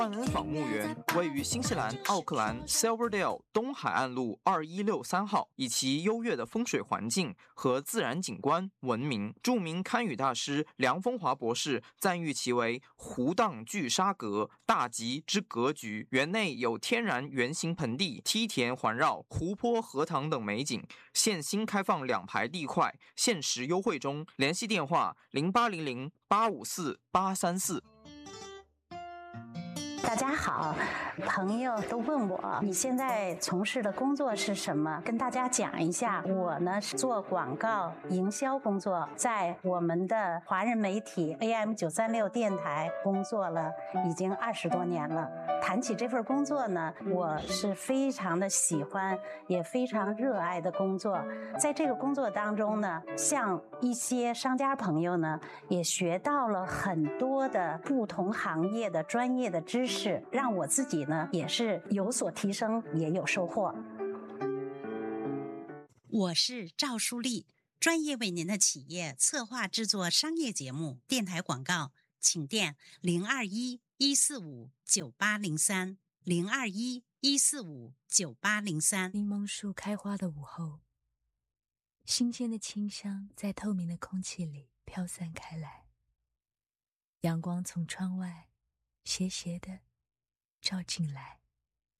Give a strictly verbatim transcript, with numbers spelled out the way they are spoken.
万恩坊墓园位于新西兰奥克兰 Silverdale 东海岸路二一六三号，以其优越的风水环境和自然景观闻名。著名堪舆大师梁风华博士赞誉其为湖荡聚沙阁，大吉之格局。园内有天然圆形盆地、梯田环绕、湖泊、荷塘等美景。现新开放两排地块，限时优惠中。联系电话零八零零八五四八三四。 大家好，朋友都问我你现在从事的工作是什么，跟大家讲一下。我呢是做广告营销工作，在我们的华人媒体 A M 九三六电台工作了已经二十多年了。谈起这份工作呢，我是非常的喜欢，也非常热爱的工作。在这个工作当中呢，像一些商家朋友呢，也学到了很多的不同行业的专业的知识，让我自己呢也是有所提升，也有收获。 我是赵淑丽，专业为您的企业策划制作商业节目、电台广告，请电零二一一四五九八零三零二一一四五九八零三。 柠檬树开花的午后，新鲜的清香在透明的空气里飘散开来，阳光从窗外斜斜地照进来。